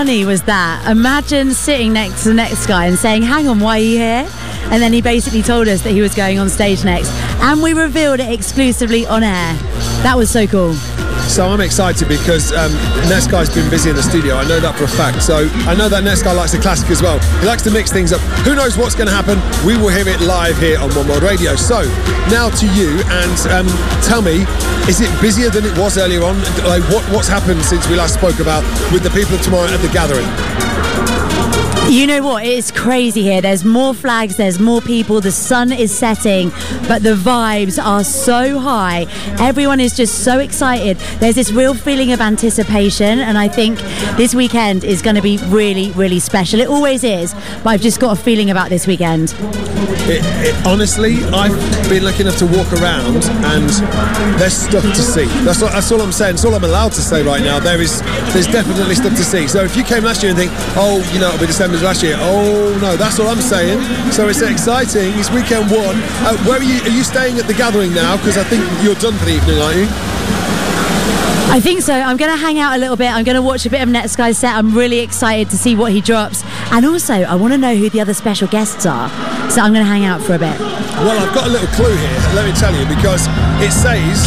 funny was that? Imagine sitting next to the next guy and saying, hang on, why are you here? And then he basically told us that he was going on stage next. And we revealed it exclusively on air. That was so cool. So I'm excited because Nescai's been busy in the studio. I know that for a fact. So I know that Nescai likes the classic as well. He likes to mix things up. Who knows what's going to happen? We will hear it live here on One World Radio. So now to you, and tell me, is it busier than it was earlier on? Like what's happened since we last spoke about with the people of tomorrow at the gathering? You know what? It's crazy here. There's more flags, there's more people, the sun is setting, but the vibes are so high. Everyone is just so excited. There's this real feeling of anticipation, and I think this weekend is going to be really, really special. It always is, but I've just got a feeling about this weekend. Honestly, I've been lucky enough to walk around, and there's stuff to see. That's all I'm saying. That's all I'm allowed to say right now. There's definitely stuff to see. So if you came last year and think, oh, you know, it'll be the same as last year. Oh no, that's all I'm saying. So it's exciting. It's weekend one. Where are you? Are you staying at the gathering now? Because I think you're done for the evening, aren't you? I think so. I'm going to hang out a little bit. I'm going to watch a bit of Nescai's set. I'm really excited to see what he drops. And also, I want to know who the other special guests are. So I'm going to hang out for a bit. Well, I've got a little clue here. Let me tell you, because it says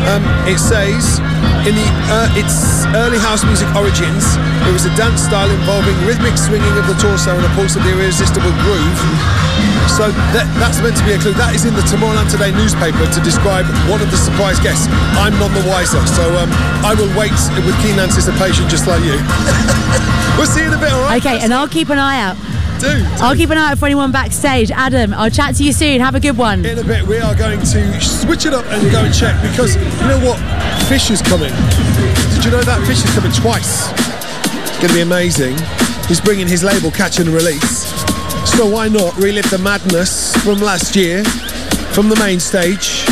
in its early house music origins, it was a dance style involving rhythmic swinging of the torso and a pulse of the irresistible groove. So that's meant to be a clue. That is in the Tomorrowland Today newspaper to describe one of the surprise guests. I'm none the wiser, so I will wait with keen anticipation, just like you. We'll see you in a bit, all right? Okay, and I'll keep an eye out. Do. I'll keep an eye out for anyone backstage. Adam, I'll chat to you soon. Have a good one. In a bit, we are going to switch it up and go and check, because you know what? Fish is coming. Did you know that? Fish is coming twice. It's going to be amazing. He's bringing his label Catch and Release. So why not relive the madness from last year, from the main stage,